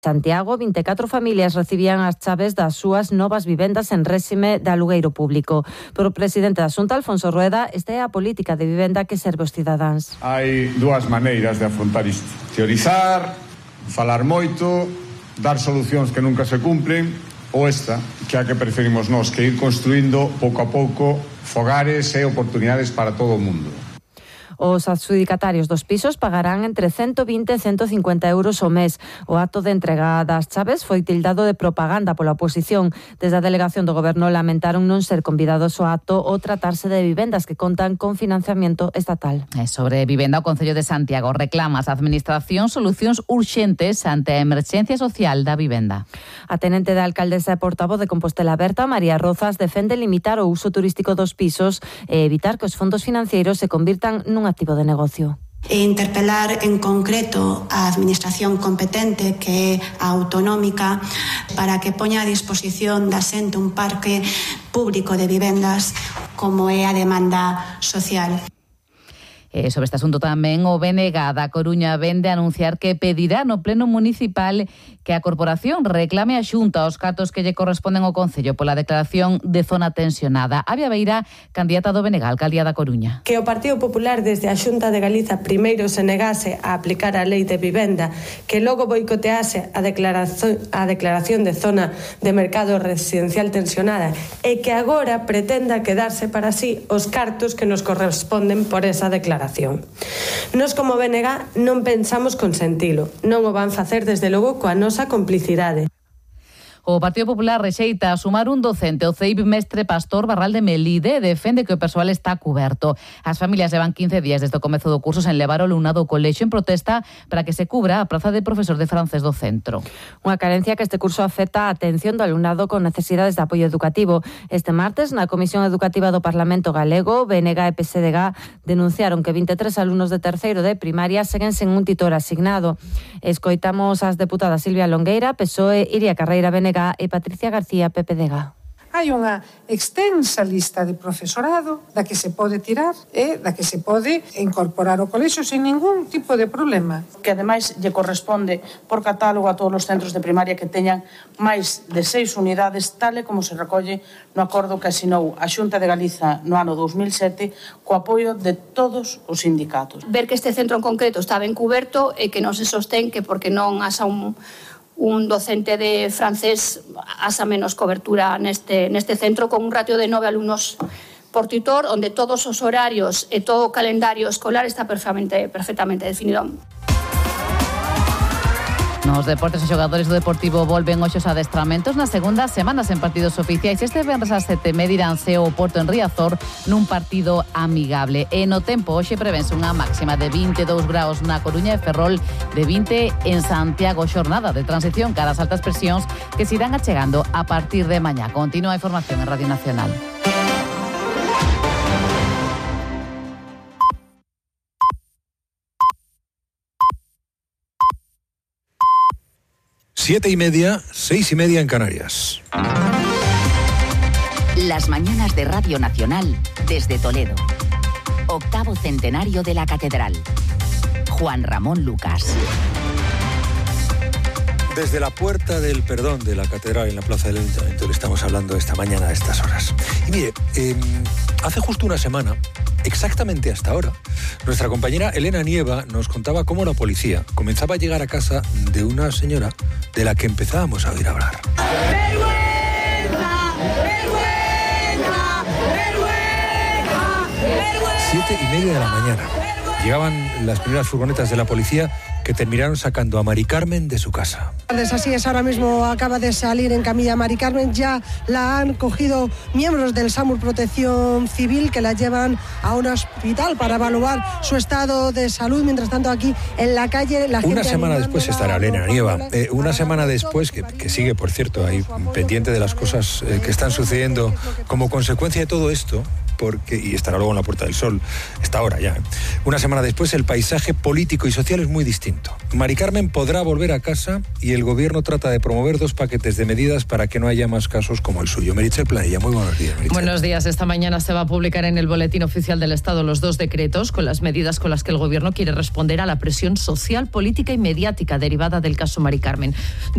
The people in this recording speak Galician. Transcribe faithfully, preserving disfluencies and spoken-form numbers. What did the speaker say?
Santiago, vinte e catro familias recibían as chaves das súas novas vivendas en réxime de alugueiro público. Pero o presidente da Xunta, Alfonso Rueda, esta é a política de vivenda que serve aos cidadáns. Hai dúas maneiras de afrontar isto. Teorizar, falar moito, dar solucións que nunca se cumplen, ou esta, que é a que preferimos nós, que ir construindo pouco a pouco fogares e oportunidades para todo o mundo. Os adxudicatarios dos pisos pagarán entre ciento vinte e ciento cincuenta euros ao mes. O acto de entrega das chaves foi tildado de propaganda pola oposición. Desde a delegación do Goberno lamentaron non ser convidados ao acto ou tratarse de vivendas que contan con financiamento estatal. E sobre vivenda, o Concello de Santiago reclama ás administracións solucións urxentes ante a emerxencia social da vivenda. A tenente da alcaldesa e portavoz de Compostela Berta, María Rozas, defende limitar o uso turístico dos pisos e evitar que os fondos financeiros se convirtan nun activo de negocio. E interpelar en concreto a administración competente, que é a autonómica, para que poña a disposición da xente un parque público de vivendas como é a demanda social. Eh, sobre este asunto tamén o B N G da Coruña vende a anunciar que pedirá no pleno municipal que a corporación reclame a Xunta os cartos que lle corresponden ao Concello pola declaración de zona tensionada. Avia Beira, candidata do B N G á alcaldía da Coruña. Que o Partido Popular desde a Xunta de Galiza primeiro se negase a aplicar a lei de vivenda, que logo boicotease a declaración, a declaración de zona de mercado residencial tensionada e que agora pretenda quedarse para sí os cartos que nos corresponden por esa declaración. Nos como B N G non pensamos consentilo, non o van facer desde logo coa nosa complicidade. O Partido Popular rexeita a sumar un docente ao C E I P mestre Pastor Barral de Melide e defende que o persoal está cuberto. As familias levan quince días desde o comezo do curso sen levar o alumnado ao colexio en protesta para que se cubra a praza de profesor de francés do centro. Unha carencia que este curso afecta a atención do alumnado con necesidades de apoio educativo. Este martes, na Comisión Educativa do Parlamento Galego, B N G e P S D G denunciaron que vinte e tres alumnos de terceiro de primaria seguen sen un titor asignado. Escoitamos as deputadas Silvia Longueira, P S O E, Iria Carreira, B N G e Patricia García, P P D G. Hai unha extensa lista de profesorado da que se pode tirar e da que se pode incorporar ao colexio sen ningún tipo de problema. Que ademais lle corresponde por catálogo a todos os centros de primaria que teñan máis de seis unidades, tal e como se recolle no acordo que asinou a Xunta de Galiza no ano dous mil sete co apoio de todos os sindicatos. Ver que este centro en concreto está ben cuberto e que non se sostén que porque non asa un un docente de francés asa menos cobertura neste, neste centro con un ratio de nove alumnos por tutor, onde todos os horarios e todo o calendario escolar está perfectamente, perfectamente definido. Nos deportes, os xogadores do Deportivo volven hoxe aos adestramentos nas segundas semanas en partidos oficiais. Este venres ás sete mediránse o Porto en Riazor nun partido amigable. E no tempo, hoxe prevense unha máxima de vinte e dous graus na Coruña e Ferrol, de vinte en Santiago. Xornada de transición cara ás altas presións que se irán achegando a partir de mañá. Continúa a información en Radio Nacional. Siete y media, seis y media en Canarias. Las mañanas de Radio Nacional desde Toledo. Octavo centenario de la Catedral. Juan Ramón Lucas. Desde la Puerta del Perdón de la Catedral en la Plaza del Ayuntamiento le estamos hablando esta mañana a estas horas. Y mire, eh, hace justo una semana, exactamente hasta ahora, nuestra compañera Elena Nieva nos contaba cómo la policía comenzaba a llegar a casa de una señora de la que empezábamos a oír hablar. ¡Vergüenza! ¡Vergüenza! ¡Vergüenza! ¡Vergüenza! Siete y media de la mañana. Llegaban las primeras furgonetas de la policía que terminaron sacando a Mari Carmen de su casa. Así es, ahora mismo acaba de salir en camilla Mari Carmen, ya la han cogido miembros del SAMUR Protección Civil que la llevan a un hospital para evaluar su estado de salud. Mientras tanto, aquí en la calle la gente... Una semana después estará Elena Nieva, eh, una semana después, que, que sigue, por cierto, ahí pendiente de las cosas eh, que están sucediendo como consecuencia de todo esto, porque, y estará luego en la Puerta del Sol, está ahora ya. ¿eh? Una semana después el paisaje político y social es muy distinto. Mari Carmen podrá volver a casa y el gobierno trata de promover dos paquetes de medidas para que no haya más casos como el suyo. Meritxell Planella, muy buenos días. Meritxell. Buenos días. Esta mañana se va a publicar en el Boletín Oficial del Estado los dos decretos con las medidas con las que el gobierno quiere responder a la presión social, política y mediática derivada del caso Mari Carmen.